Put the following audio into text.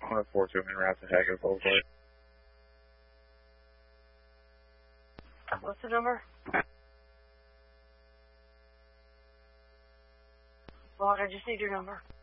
142 in route to Haggard Boulevard. What's the number? Well, I just need your number.